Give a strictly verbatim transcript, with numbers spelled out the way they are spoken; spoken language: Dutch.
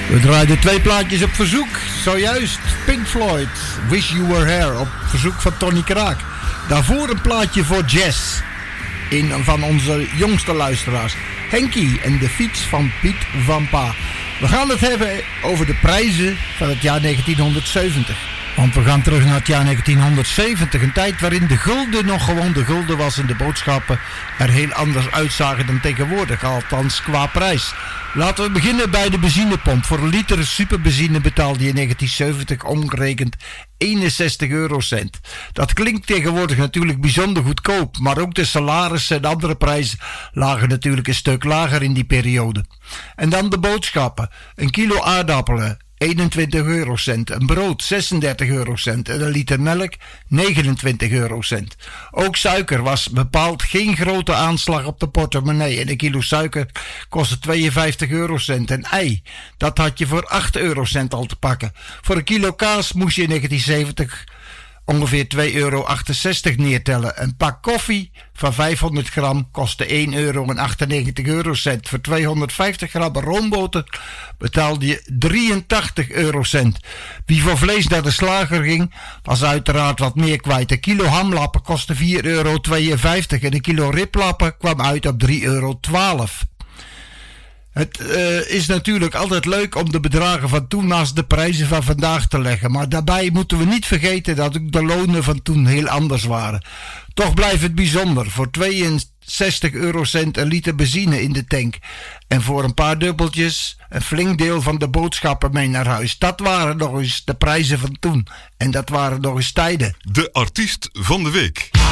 We draaiden twee plaatjes op verzoek. Zojuist Pink Floyd, Wish You Were Here, op verzoek van Tony Kraak. Daarvoor een plaatje voor Jazz, een van onze jongste luisteraars. Henkie en de fiets van Piet van Pa. We gaan het hebben over de prijzen van het jaar negentienhonderdzeventig. Want we gaan terug naar het jaar negentienhonderdzeventig. Een tijd waarin de gulden nog gewoon de gulden was en de boodschappen er heel anders uitzagen dan tegenwoordig. Althans qua prijs. Laten we beginnen bij de benzinepomp. Voor een liter superbenzine betaalde je in negentienzeventig omgerekend eenenzestig eurocent. Dat klinkt tegenwoordig natuurlijk bijzonder goedkoop, maar ook de salarissen en andere prijzen lagen natuurlijk een stuk lager in die periode. En dan de boodschappen. Een kilo aardappelen, eenentwintig eurocent. Een brood, zesendertig eurocent. En een liter melk, negenentwintig eurocent. Ook suiker was bepaald geen grote aanslag op de portemonnee. En een kilo suiker kostte tweeënvijftig eurocent. En ei, dat had je voor acht eurocent al te pakken. Voor een kilo kaas moest je in negentienzeventig ongeveer twee euro achtenzestig neertellen. Een pak koffie van vijfhonderd gram kostte één euro achtennegentig eurocent. Voor tweehonderdvijftig gram roomboter betaalde je drieëntachtig eurocent. Wie voor vlees naar de slager ging, was uiteraard wat meer kwijt. Een kilo hamlappen kostte vier euro tweeënvijftig en een kilo riplappen kwam uit op drie euro twaalf. Het uh, is natuurlijk altijd leuk om de bedragen van toen naast de prijzen van vandaag te leggen. Maar daarbij moeten we niet vergeten dat ook de lonen van toen heel anders waren. Toch blijft het bijzonder. Voor tweeënzestig eurocent een liter benzine in de tank. En voor een paar dubbeltjes een flink deel van de boodschappen mee naar huis. Dat waren nog eens de prijzen van toen. En dat waren nog eens tijden. De artiest van de week.